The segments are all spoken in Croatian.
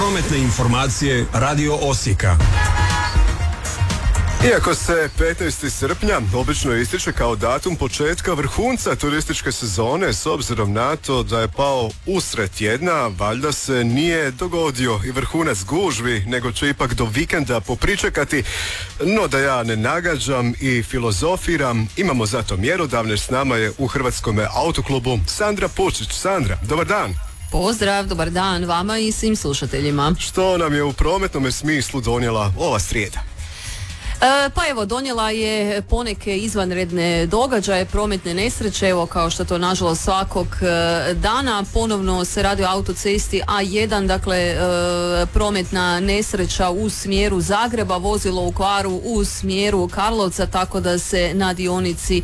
Prometne informacije Radio Osijeka. Iako se 15. srpnja obično ističe kao datum početka vrhunca turističke sezone, s obzirom na to da je pao usred tjedna, valjda se nije dogodio i vrhunac gužvi, nego će ipak do vikenda popričekati. No da ja ne nagađam i filozofiram, imamo zato mjerodavne. S nama je u Hrvatskom autoklubu Sandra Pučić. Sandra, dobar dan. Pozdrav, dobar dan vama i svim slušateljima. Što nam je u prometnom smislu donijela ova srijeda? Pa evo, donijela je poneke izvanredne događaje, prometne nesreće, evo kao što to nažalost svakog dana. Ponovno se radi o autocesti A1, dakle prometna nesreća u smjeru Zagreba, vozilo u kvaru u smjeru Karlovca, tako da se na dionici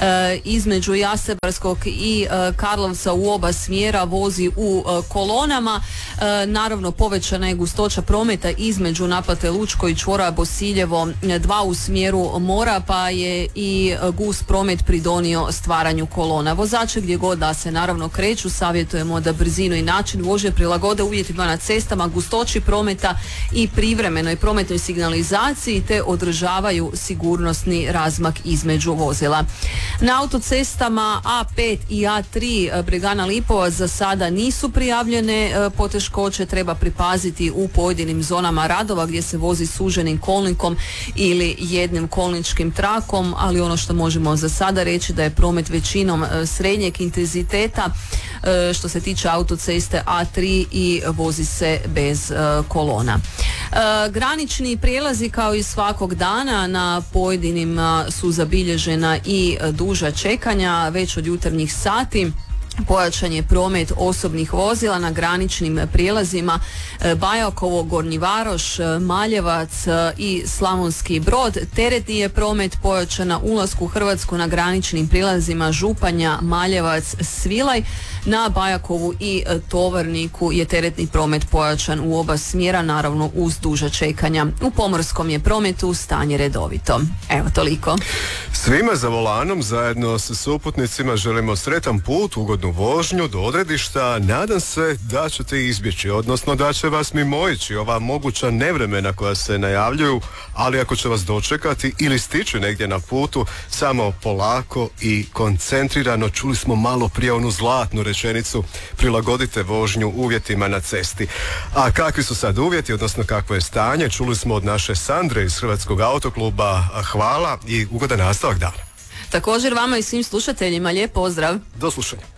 između Jasebarskog i Karlovca u oba smjera vozi u kolonama. Naravno povećana je gustoća prometa između naplate Lučko i čvora Bosiljevo 2 u smjeru mora, pa je i gust promet pridonio stvaranju kolona. Vozači gdje god da se naravno kreću, savjetujemo da brzinu i način vožnje prilagode uvjetima na cestama, gustoći prometa i privremenoj prometnoj signalizaciji, te održavaju sigurnosni razmak između vozila. Na autocestama A5 i A3 Bregana Lipovac za sada nisu prijavljene poteškoće, treba pripaziti u pojedinim zonama radova gdje se vozi suženim kolnikom ili jednim kolničkim trakom, ali ono što možemo za sada reći da je promet većinom srednjeg intenziteta što se tiče autoceste A3 i vozi se bez kolona. Granični prijelazi kao i svakog dana na pojedinim su zabilježena i duža čekanja već od jutarnjih sati. Pojačan je promet osobnih vozila na graničnim prijelazima Bajakovo, Gornji Varoš, Maljevac i Slavonski Brod. Teretni je promet pojačan na ulasku u Hrvatsku na graničnim prijelazima Županja, Maljevac, Svilaj. Na Bajakovu i Tovarniku je teretni promet pojačan u oba smjera, naravno uz duža čekanja. U pomorskom je prometu stanje redovito. Evo toliko. Svima za volanom zajedno sa suputnicima želimo sretan put, ugodnu vožnju do odredišta. Nadam se da ćete izbjeći, odnosno da će vas mimoići ova moguća nevremena koja se najavljuju, ali ako će vas dočekati ili stići negdje na putu, samo polako i koncentrirano. Čuli smo malo prije onu zlatnu rečenicu, prilagodite vožnju uvjetima na cesti. A kakvi su sad uvjeti, odnosno kakvo je stanje, čuli smo od naše Sandre iz Hrvatskog autokluba. Hvala i ugodan nastavak dana. Također vama i svim slušateljima lijep pozdrav. Do slušanja.